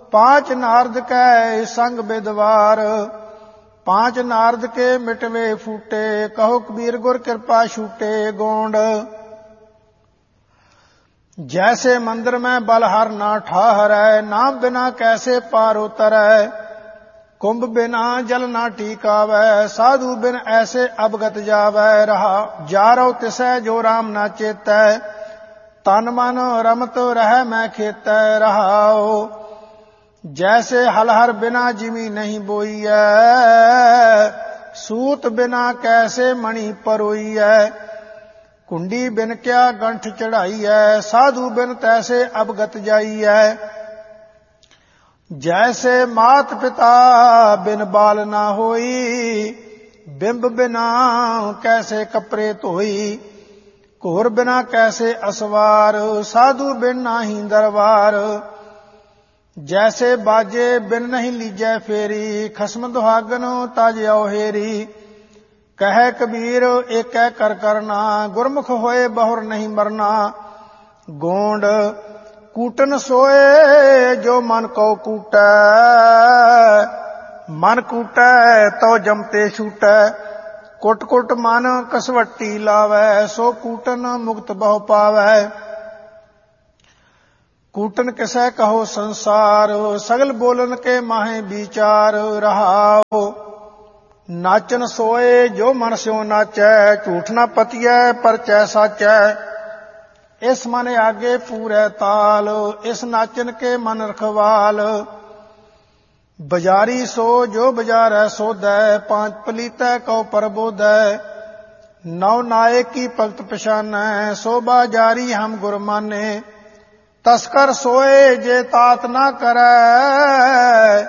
पांच नारद कै संग बिदवार, पांच नारद के मिटवे फूटे, कहो कबीर गुर कृपा छूटे गोंड। जैसे मंदिर में बलहर ना ठहरै, नाम बिना कैसे पार उतरै, कुंभ बिना जल ना टीकावै, साधु बिन ऐसे अवगत जावै। रहा जारो तिसै जो राम ना चेतै, तन मन रमत रह मैं खेतै। रहाओ जैसे हलहर बिना जिमी नहीं बोईऐ, सूत बिना कैसे मणि परोईऐ, कुंडी बिन क्या गंठ चढ़ाई है, साधु बिन तैसे अवगत जाई है। जैसे मात पिता बिन बाल ना होई, बिंब बिना कैसे कपड़े धोई, घोर बिना कैसे असवार, साधु बिन नाही दरबार। जैसे बाजे बिन नहीं लीजै फेरी, खसम दुहागन तज औहेरी। कह कबीर एक कर करना, गुरमुख होए बहुर नहीं मरना। गोंड कूटन सोए जो मन को कूटै, मन कूटै तो जमते छूटै। कुट कुट मन कसवट्टी लावै, सो कूटन मुक्त बहु पावै। कूटन किसै कहो संसार, सगल बोलन के माहे विचार। रहाओ नाचन सोए जो मन स्यो नाचै, झूठ ना पतियै परचै साचै। इस मन आगे पूरै ताल, इस नाचन के मन रखवाल। बजारी सो जो बजारै सोधै, पांच पलीतै कौ परबोधै। नौ नायक की भगत पछानै, सो बाजारी हम गुर माने। तस्कर सोए जे तात ना करै,